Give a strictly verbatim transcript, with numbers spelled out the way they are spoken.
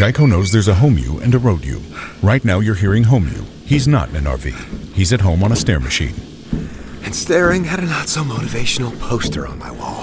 Geico knows there's a home you and a road you. Right now you're hearing home you. He's not in an R V. He's at home on a stair machine. And staring at a not-so-motivational poster on my wall.